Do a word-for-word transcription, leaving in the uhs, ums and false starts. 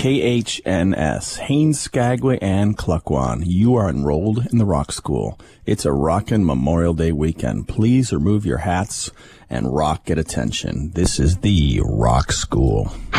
K H N S, Haines, Skagway, and Cluckwan. You are enrolled in the Rock School. It's a rockin' Memorial Day weekend. Please remove your hats and rock at attention. This is the Rock School.